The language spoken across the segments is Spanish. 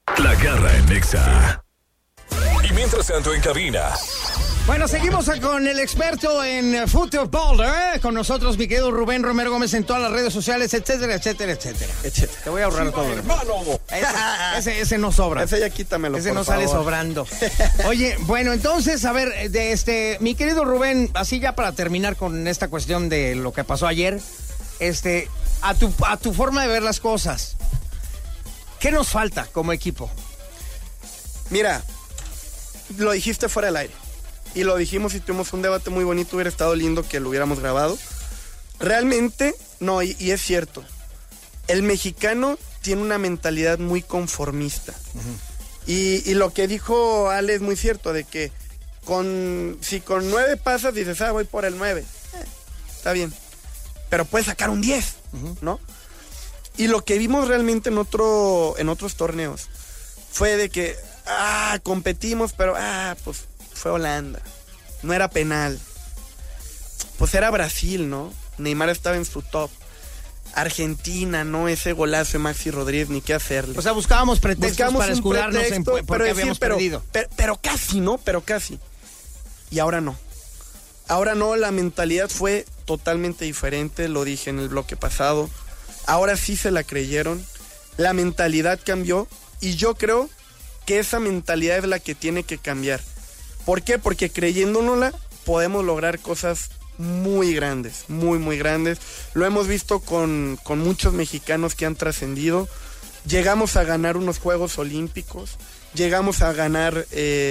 La Garra en Nexa. Y mientras tanto en cabina. Bueno, seguimos con el experto en fútbol, con nosotros mi querido Rubén Romero Gómez en todas las redes sociales, etcétera. Te voy a ahorrar todo. Ese no sobra. Ese ya quítamelo, ese por no favor. sale sobrando. Oye, bueno, entonces, a ver, mi querido Rubén, así ya para terminar con esta cuestión de lo que pasó ayer, a tu forma de ver las cosas, ¿qué nos falta como equipo? Mira, lo dijiste fuera del aire. Y lo dijimos y tuvimos un debate muy bonito. Hubiera estado lindo que lo hubiéramos grabado. Realmente, no, y es cierto. El mexicano tiene una mentalidad muy conformista. Uh-huh. Y lo que dijo Ale es muy cierto, de que si con 9 pasas, dices, voy por el 9. Está bien. Pero puedes sacar un 10, uh-huh. ¿no? Y lo que vimos realmente en otros torneos fue de que, competimos, pero, pues fue Holanda. No era penal. Pues era Brasil, ¿no? Neymar estaba en su top. Argentina, ¿no? Ese golazo de Maxi Rodríguez, ni qué hacerle. O sea, buscábamos pretextos para escudarnos en porque habíamos perdido. Pero casi, ¿no? Pero casi. Y ahora no. Ahora no, la mentalidad fue totalmente diferente, lo dije en el bloque pasado. Ahora sí se la creyeron. La mentalidad cambió y yo creo que esa mentalidad es la que tiene que cambiar. ¿Por qué? Porque creyéndonosla podemos lograr cosas muy grandes, muy grandes. Lo hemos visto con muchos mexicanos que han trascendido. Llegamos a ganar unos Juegos Olímpicos, llegamos a ganar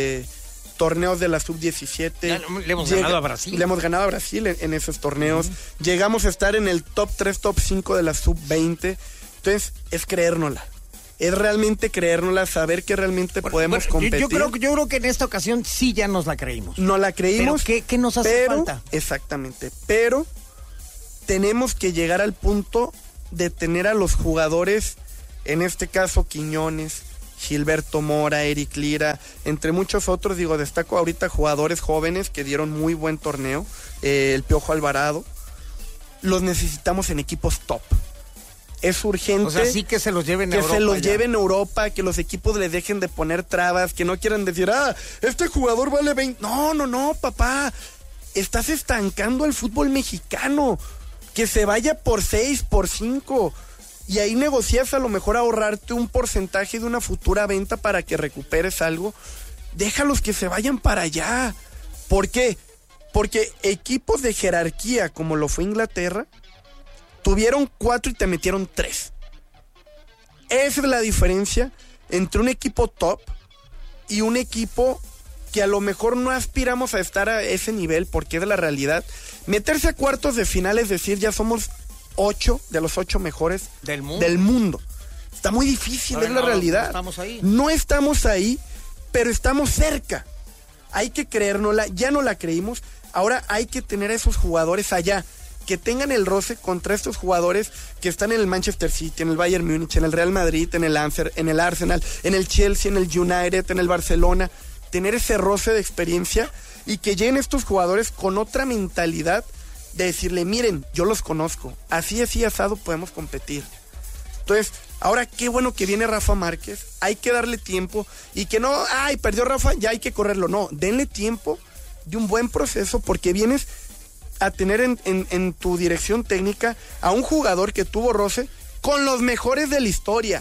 torneos de la Sub-17. Le hemos ganado a Brasil. Le hemos ganado a Brasil en esos torneos. Uh-huh. Llegamos a estar en el top 3, top 5 de la Sub-20. Entonces, es creérnosla. Es realmente creérnosla, saber que realmente podemos competir. Yo creo que en esta ocasión sí ya nos la creímos. No la creímos. ¿Pero qué nos hace falta? Exactamente. Pero tenemos que llegar al punto de tener a los jugadores, en este caso Quiñones, Gilberto Mora, Eric Lira, entre muchos otros. Destaco ahorita jugadores jóvenes que dieron muy buen torneo. El Piojo Alvarado. Los necesitamos en equipos top. Es urgente. O sea, sí que se los lleven a Europa. Que se los lleven a Europa, que los equipos les dejen de poner trabas, que no quieran decir, este jugador vale 20. No, papá. Estás estancando al fútbol mexicano. Que se vaya por 6, por 5. Y ahí negocias a lo mejor ahorrarte un porcentaje de una futura venta para que recuperes algo. Déjalos que se vayan para allá. ¿Por qué? Porque equipos de jerarquía, como lo fue Inglaterra, tuvieron 4 y te metieron 3. Esa es la diferencia entre un equipo top y un equipo que a lo mejor no aspiramos a estar a ese nivel, porque es la realidad. Meterse a cuartos de final, es decir, ya somos 8 de los 8 mejores del mundo. Está muy difícil, es la realidad. No estamos ahí, pero estamos cerca. Hay que creérnosla, ya no la creímos. Ahora hay que tener a esos jugadores allá, que tengan el roce contra estos jugadores que están en el Manchester City, en el Bayern Múnich, en el Real Madrid, en el Arsenal, en el Chelsea, en el United, en el Barcelona. Tener ese roce de experiencia y que lleguen estos jugadores con otra mentalidad de decirle, miren, yo los conozco, así asado podemos competir. Entonces, ahora qué bueno que viene Rafa Márquez, hay que darle tiempo y que no, perdió Rafa, ya hay que correrlo. No, denle tiempo de un buen proceso, porque vienes a tener en tu dirección técnica a un jugador que tuvo roce con los mejores de la historia.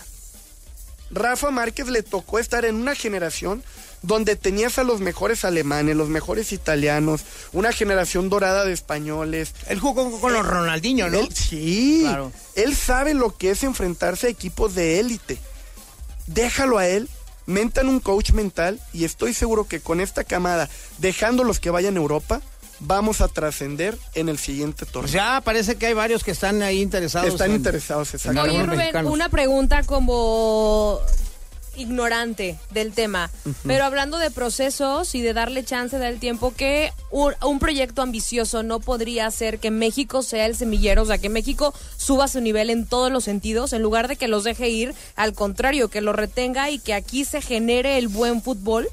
Rafa Márquez le tocó estar en una generación donde tenías a los mejores alemanes, los mejores italianos, una generación dorada de españoles. Él jugó con los Ronaldinho, ¿no? Sí, claro. Él sabe lo que es enfrentarse a equipos de élite. Déjalo a él, mentan un coach mental, y estoy seguro que con esta camada, dejándolos que vayan a Europa, vamos a trascender en el siguiente torneo. O sea, parece que hay varios que están ahí interesados. Interesados, exactamente. Oye, Rubén, una pregunta como ignorante del tema, pero hablando de procesos y de darle chance, dar el tiempo, que un proyecto ambicioso no podría hacer que México sea el semillero, o sea, que México suba su nivel en todos los sentidos, en lugar de que los deje ir, al contrario, que los retenga y que aquí se genere el buen fútbol.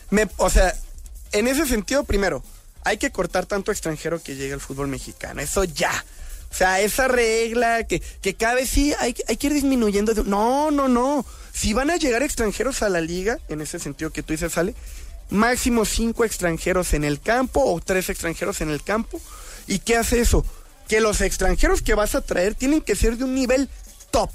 En ese sentido, primero, hay que cortar tanto extranjero que llegue al fútbol mexicano, eso ya. O sea, esa regla que cada vez sí hay que ir disminuyendo. No. Si van a llegar extranjeros a la liga, en ese sentido que tú dices, Ale, máximo 5 extranjeros en el campo o 3 extranjeros en el campo. ¿Y qué hace eso? Que los extranjeros que vas a traer tienen que ser de un nivel top.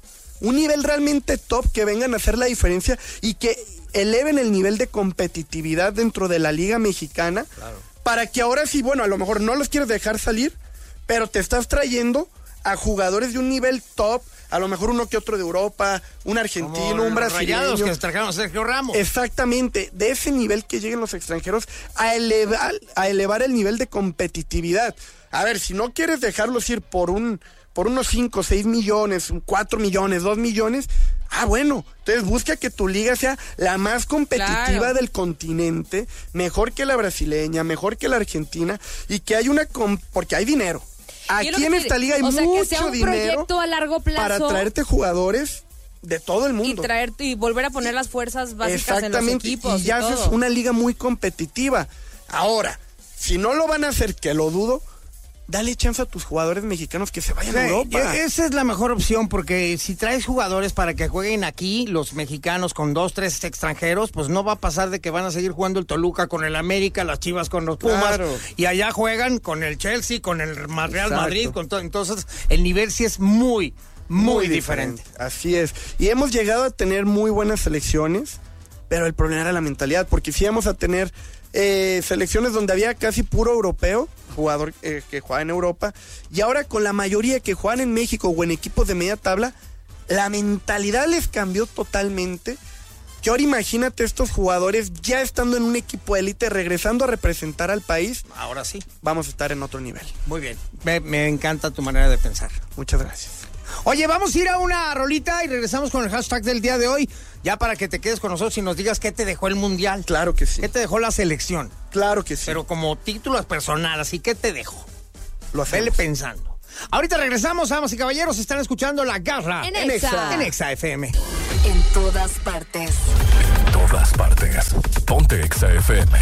Un nivel realmente top, que vengan a hacer la diferencia y que eleven el nivel de competitividad dentro de la Liga Mexicana. Claro. Para que ahora sí, bueno, a lo mejor no los quieres dejar salir, pero te estás trayendo a jugadores de un nivel top, a lo mejor uno que otro de Europa, un argentino, un brasileño. Rayados que trajeron a Sergio Ramos. Exactamente, de ese nivel que lleguen los extranjeros a elevar el nivel de competitividad. A ver, si no quieres dejarlos ir por unos 5, 6 millones, 4 millones, 2 millones, bueno, entonces busca que tu liga sea la más competitiva del continente, mejor que la brasileña, mejor que la argentina, y que hay porque hay dinero. Aquí en esta liga hay mucho dinero a largo plazo para traerte jugadores de todo el mundo. Y volver a poner las fuerzas básicas en los equipos. Y ya haces una liga muy competitiva. Ahora, si no lo van a hacer, que lo dudo, dale chance a tus jugadores mexicanos que se vayan a Europa. Esa es la mejor opción, porque si traes jugadores para que jueguen aquí, los mexicanos con 2, 3 extranjeros, pues no va a pasar de que van a seguir jugando el Toluca con el América, las Chivas con los Pumas, claro, y allá juegan con el Chelsea, con el Real Madrid, con todo. Entonces, el nivel sí es muy diferente. Así es. Y hemos llegado a tener muy buenas selecciones, pero el problema era la mentalidad, porque sí íbamos a tener selecciones donde había casi puro europeo, jugador que jugaba en Europa, y ahora con la mayoría que juegan en México o en equipos de media tabla, la mentalidad les cambió totalmente. Que ahora imagínate estos jugadores ya estando en un equipo de élite, regresando a representar al país. Ahora sí. Vamos a estar en otro nivel. Muy bien. Me encanta tu manera de pensar. Muchas gracias. Oye, vamos a ir a una rolita y regresamos con el hashtag del día de hoy, ya para que te quedes con nosotros y nos digas qué te dejó el Mundial. Claro que sí. ¿Qué te dejó la selección? Claro que sí. Pero como títulos personales, así, ¿qué te dejó? Lo hacemos. Vele pensando. Ahorita regresamos, damas y caballeros, están escuchando La Garra en Exa FM. En todas partes. En todas partes. Ponte Exa FM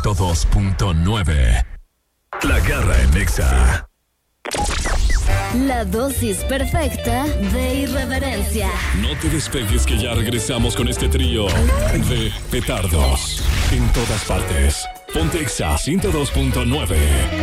102.9. La Garra en Exa. La dosis perfecta de irreverencia. No te despegues, que ya regresamos con este trío de petardos. En todas partes. Ponte Exa 102.9.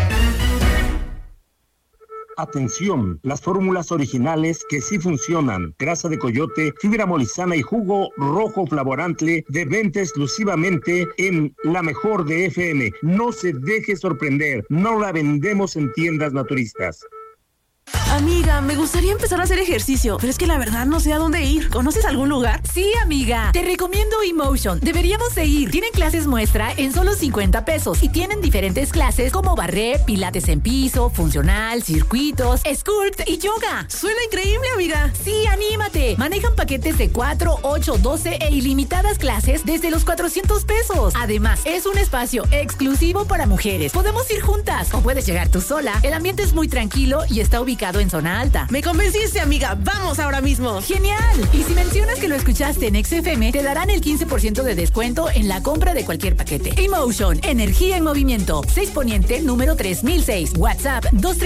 Atención, las fórmulas originales que sí funcionan. Grasa de coyote, fibra molizana y jugo rojo flavorante de venta exclusivamente en La Mejor de FM. No se deje sorprender, no la vendemos en tiendas naturistas. Amiga, me gustaría empezar a hacer ejercicio, pero es que la verdad no sé a dónde ir. ¿Conoces algún lugar? Sí, amiga, te recomiendo eMotion. Deberíamos de ir. Tienen clases muestra en solo 50 pesos y tienen diferentes clases como barré, pilates en piso, funcional, circuitos, sculpt y yoga. Suena increíble, amiga. Sí, anímate. Manejan paquetes de 4, 8, 12 e ilimitadas clases desde los 400 pesos. Además, es un espacio exclusivo para mujeres. Podemos ir juntas o puedes llegar tú sola. El ambiente es muy tranquilo y está ubicado en zona alta. Me convenciste, amiga. Vamos ahora mismo. ¡Genial! Y si mencionas que lo escuchaste en XFM, te darán el 15% de descuento en la compra de cualquier paquete. eMotion, energía en movimiento. 6 Poniente, número 3006. WhatsApp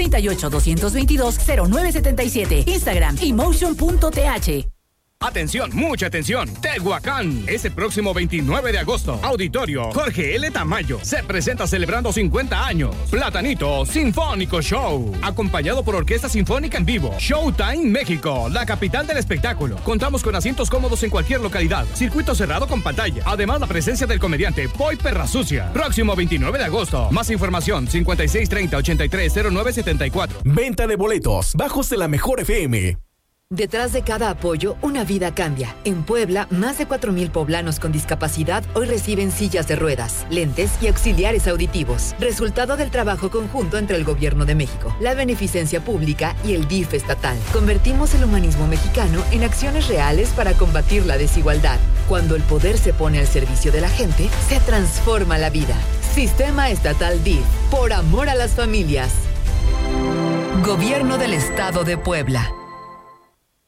238-222-0977. Instagram, eMotion.th. Atención, mucha atención. Tehuacán, este próximo 29 de agosto. Auditorio Jorge L. Tamayo se presenta celebrando 50 años. Platanito Sinfónico Show, acompañado por Orquesta Sinfónica en vivo. Showtime México, la capital del espectáculo. Contamos con asientos cómodos en cualquier localidad. Circuito cerrado con pantalla. Además, la presencia del comediante Boy Perra Sucia. Próximo 29 de agosto. Más información 5630-830974. Venta de boletos bajos de La Mejor FM. Detrás de cada apoyo, una vida cambia. En Puebla, más de 4,000 poblanos con discapacidad hoy reciben sillas de ruedas, lentes y auxiliares auditivos. Resultado del trabajo conjunto entre el Gobierno de México, la Beneficencia Pública y el DIF estatal. Convertimos el humanismo mexicano en acciones reales para combatir la desigualdad. Cuando el poder se pone al servicio de la gente, se transforma la vida. Sistema Estatal DIF. Por amor a las familias. Gobierno del Estado de Puebla.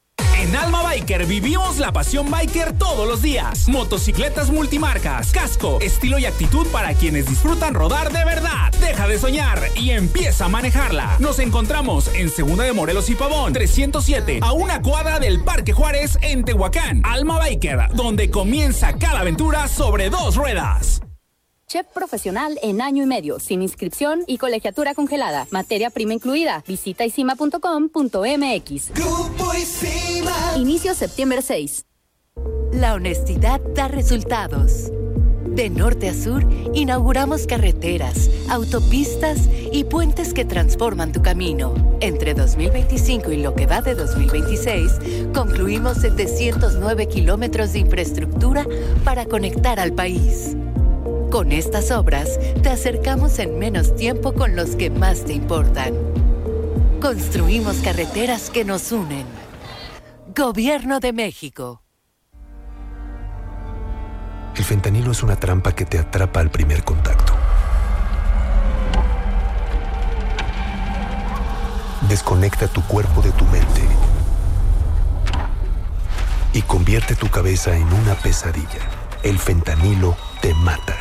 En Alma Biker vivimos la pasión biker todos los días. Motocicletas multimarcas, casco, estilo y actitud para quienes disfrutan rodar de verdad. Deja de soñar y empieza a manejarla. Nos encontramos en Segunda de Morelos y Pavón, 307, a una cuadra del Parque Juárez en Tehuacán. Alma Biker, donde comienza cada aventura sobre dos ruedas. Chef profesional en año y medio, sin inscripción y colegiatura congelada. Materia prima incluida. Visita isima.com.mx. Grupo Isima. Inicio septiembre 6. La honestidad da resultados. De norte a sur, inauguramos carreteras, autopistas y puentes que transforman tu camino. Entre 2025 y lo que va de 2026, concluimos 709 kilómetros de infraestructura para conectar al país. Con estas obras, te acercamos en menos tiempo con los que más te importan. Construimos carreteras que nos unen. Gobierno de México. El fentanilo es una trampa que te atrapa al primer contacto. Desconecta tu cuerpo de tu mente y convierte tu cabeza en una pesadilla. El fentanilo te mata.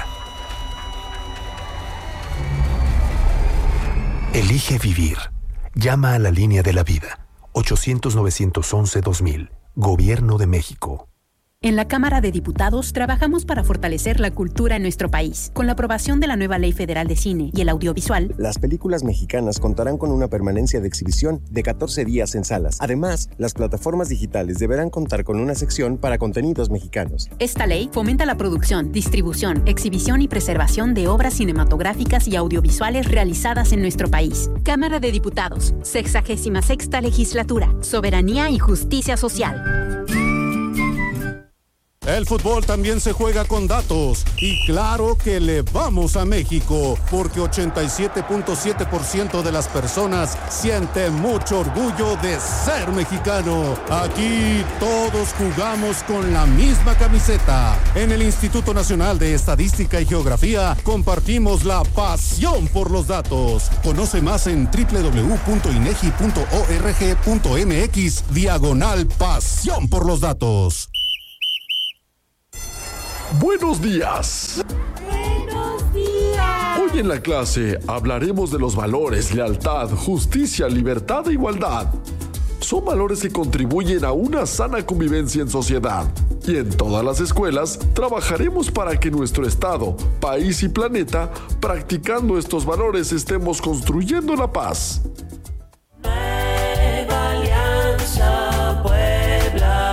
Elige vivir. Llama a la línea de la vida. 800-911-2000. Gobierno de México. En la Cámara de Diputados trabajamos para fortalecer la cultura en nuestro país. Con la aprobación de la nueva Ley Federal de Cine y el Audiovisual, las películas mexicanas contarán con una permanencia de exhibición de 14 días en salas. Además, las plataformas digitales deberán contar con una sección para contenidos mexicanos. Esta ley fomenta la producción, distribución, exhibición y preservación de obras cinematográficas y audiovisuales realizadas en nuestro país. Cámara de Diputados, 66ª Legislatura, Soberanía y Justicia Social. El fútbol también se juega con datos y claro que le vamos a México porque 87.7% de las personas sienten mucho orgullo de ser mexicano. Aquí todos jugamos con la misma camiseta. En el Instituto Nacional de Estadística y Geografía compartimos la pasión por los datos. Conoce más en www.inegi.org.mx/pasión por los datos. Buenos días. Buenos días. Hoy en la clase hablaremos de los valores, lealtad, justicia, libertad e igualdad. Son valores que contribuyen a una sana convivencia en sociedad. Y en todas las escuelas trabajaremos para que nuestro estado, país y planeta, practicando estos valores, estemos construyendo la paz. Nueva Alianza Puebla.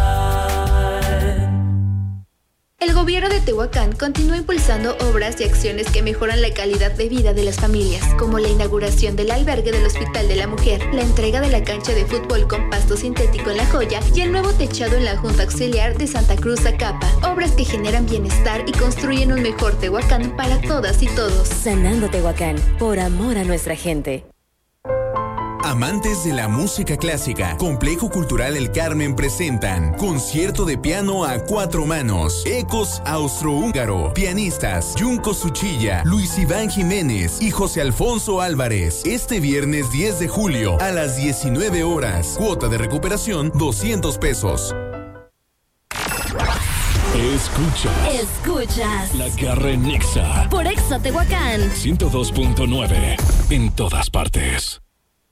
El gobierno de Tehuacán continúa impulsando obras y acciones que mejoran la calidad de vida de las familias, como la inauguración del albergue del Hospital de la Mujer, la entrega de la cancha de fútbol con pasto sintético en La Joya y el nuevo techado en la Junta Auxiliar de Santa Cruz Zacapa. Obras que generan bienestar y construyen un mejor Tehuacán para todas y todos. Sanando Tehuacán, por amor a nuestra gente. Amantes de la música clásica, Complejo Cultural El Carmen presentan concierto de piano a 4 manos, Ecos Austrohúngaro, pianistas Junko Suchilla, Luis Iván Jiménez y José Alfonso Álvarez. Este viernes 10 de julio a las 19 horas. Cuota de recuperación 200 pesos. Escuchas La Garra en Nexa por Exa Tehuacán 102.9 en todas partes.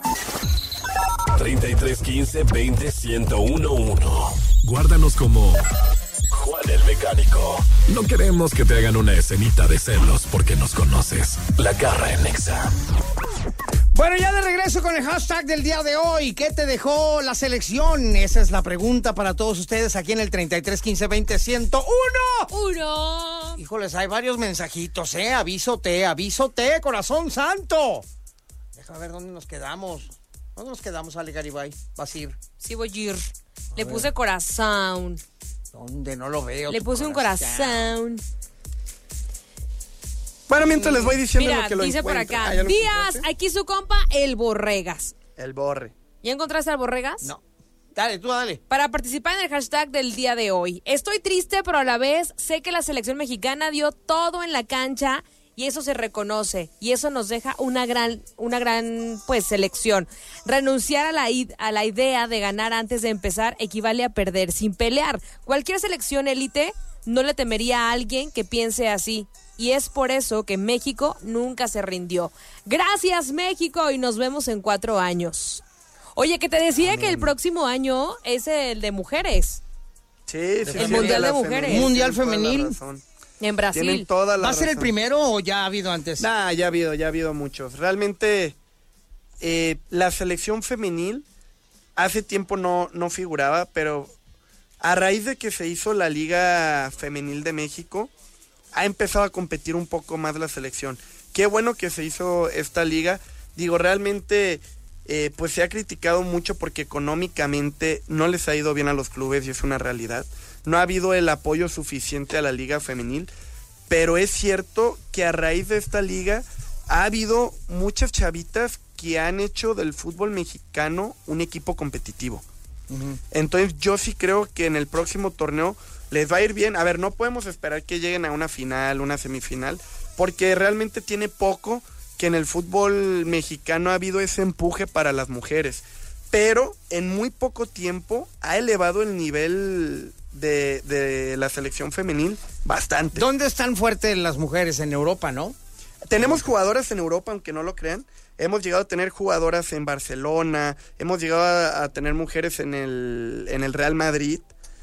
3315-20-1011. Guárdanos como Juan el Mecánico. No queremos que te hagan una escenita de celos porque nos conoces. La Garra en Nexa. Bueno, ya de regreso con el hashtag del día de hoy. ¿Qué te dejó la selección? Esa es la pregunta para todos ustedes aquí en el 3315-20-1011. ¡Uno! Híjoles, hay varios mensajitos, avísote, corazón santo. A ver, ¿dónde nos quedamos? ¿Dónde nos quedamos, Ale Garibay? ¿Vas a ir? Sí, voy a ir. Le puse corazón. ¿Dónde? No lo veo. Le puse un corazón. Bueno, mientras les voy diciendo mira, lo que lo dice encuentro. por acá. Díaz, aquí su compa, el Borregas. El Borre. ¿Ya encontraste al Borregas? No. Dale, tú dale. Para participar en el hashtag del día de hoy. Estoy triste, pero a la vez sé que la selección mexicana dio todo en la cancha y eso se reconoce y eso nos deja una gran pues selección. Renunciar a la idea de ganar antes de empezar equivale a perder sin pelear. Cualquier selección élite no le temería a alguien que piense así. Y es por eso que México nunca se rindió. Gracias, México, y nos vemos en 4 años. Oye, que te decía que el próximo año es el de mujeres. Sí, el Mundial de Mujeres. Mundial Femenil. En Brasil. Tienen toda la ¿Va a ser el razón. primero o ya ha habido antes? Nah, ya ha habido muchos. Realmente, la selección femenil hace tiempo no figuraba, pero a raíz de que se hizo la Liga Femenil de México, ha empezado a competir un poco más la selección. Qué bueno que se hizo esta liga. Digo, realmente, pues se ha criticado mucho porque económicamente no les ha ido bien a los clubes y es una realidad. No ha habido el apoyo suficiente a la Liga Femenil, pero es cierto que a raíz de esta liga ha habido muchas chavitas que han hecho del fútbol mexicano un equipo competitivo. Entonces yo sí creo que en el próximo torneo les va a ir bien. A ver, no podemos esperar que lleguen a una final, una semifinal, porque realmente tiene poco que en el fútbol mexicano ha habido ese empuje para las mujeres. Pero en muy poco tiempo ha elevado el nivel de la selección femenil bastante. ¿Dónde están fuertes las mujeres? En Europa, ¿no? Tenemos jugadoras en Europa, aunque no lo crean. Hemos llegado a tener jugadoras en Barcelona, hemos llegado a tener mujeres en el Real Madrid,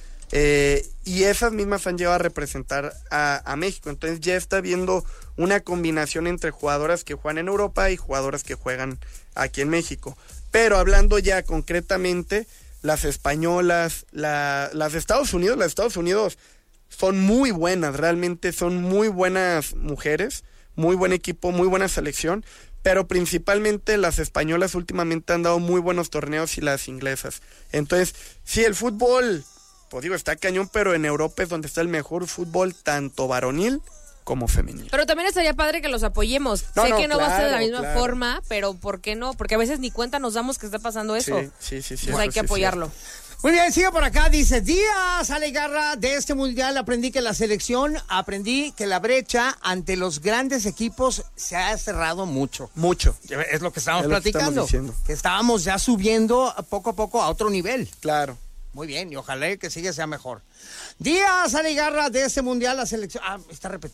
y esas mismas han llegado a representar a México. Entonces ya está viendo una combinación entre jugadoras que juegan en Europa y jugadoras que juegan aquí en México. Pero hablando ya concretamente, las españolas, las de Estados Unidos son muy buenas, realmente son muy buenas mujeres, muy buen equipo, muy buena selección. Pero principalmente las españolas últimamente han dado muy buenos torneos y las inglesas. Entonces, sí, el fútbol, pues digo, está cañón, pero en Europa es donde está el mejor fútbol, tanto varonil como femenil. Pero también estaría padre que los apoyemos. Sé que no va a ser de la misma forma, pero ¿por qué no? Porque a veces ni cuenta nos damos que está pasando eso. Sí. Pues hay que apoyarlo. Muy bien, sigue por acá, dice, días, Ale Garra, de este mundial aprendí que la brecha ante los grandes equipos se ha cerrado mucho. Mucho. Es lo que estábamos Es lo que platicando. estamos diciendo. Que estábamos ya subiendo poco a poco a otro nivel. Claro. Muy bien, y ojalá que siga sea mejor. Días, Ale Garra, de este mundial la selección... está repetido.